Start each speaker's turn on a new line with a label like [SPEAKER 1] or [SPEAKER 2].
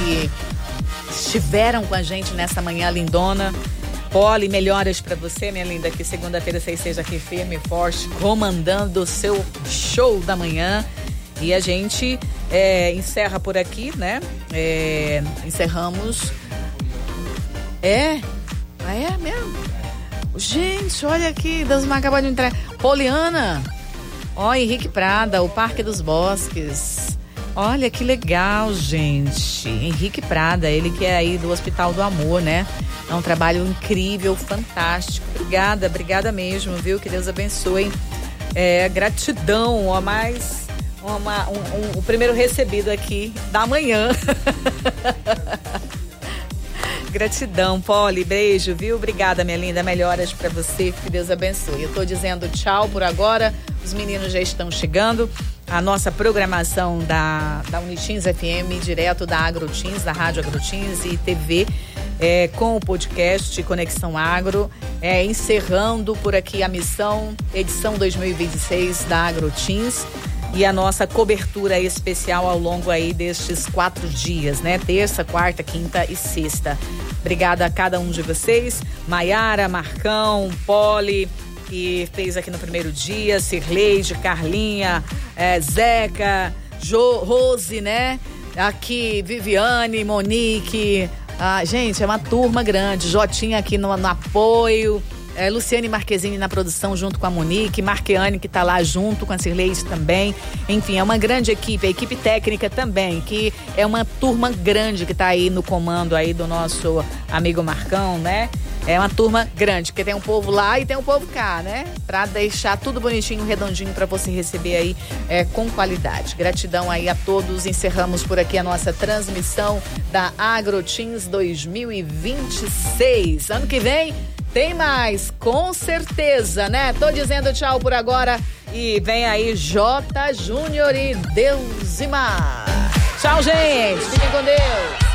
[SPEAKER 1] que estiveram com a gente nessa manhã lindona. Poli, melhoras pra você, minha linda, que segunda-feira você esteja aqui firme e forte, comandando o seu show da manhã. E a gente encerra por aqui, né? Encerramos. É mesmo? Gente, olha aqui, Deusmar acabou de entrar. Poliana, ó, Henrique Prada, o Parque dos Bosques. Olha que legal, gente. Henrique Prada, ele que é aí do Hospital do Amor, né? É um trabalho incrível, fantástico. Obrigada mesmo, viu? Que Deus abençoe. Gratidão, ó, mais o primeiro recebido aqui da manhã. Gratidão, Poli, beijo, viu? Obrigada, minha linda, melhoras pra você, que Deus abençoe. Eu tô dizendo tchau por agora, os meninos já estão chegando. A nossa programação da Uniteens FM, direto da AgroTeens, da Rádio AgroTeens e TV, com o podcast Conexão Agro, encerrando por aqui a missão, edição 2026 da AgroTeens. E a nossa cobertura especial ao longo aí destes 4 dias, né? Terça, quarta, quinta e sexta. Obrigada a cada um de vocês. Maiara, Marcão, Poli, que fez aqui no primeiro dia, Cirleide, Carlinha, Zeca, Rose, né? Aqui, Viviane, Monique. Gente, é uma turma grande. Jotinha aqui no apoio. Luciane Marquezine na produção junto com a Monique, Marqueane que tá lá junto com a Cirleide também. Enfim, é uma grande equipe, a equipe técnica também, que é uma turma grande que tá aí no comando aí do nosso amigo Marcão, né? É uma turma grande, porque tem um povo lá e tem um povo cá, né? Pra deixar tudo bonitinho, redondinho pra você receber aí com qualidade. Gratidão aí a todos. Encerramos por aqui a nossa transmissão da AgroTeens 2026. Ano que vem tem mais, com certeza, né? Tô dizendo tchau por agora e vem aí J. Júnior e Deusmar. Tchau, gente. Fiquem com Deus.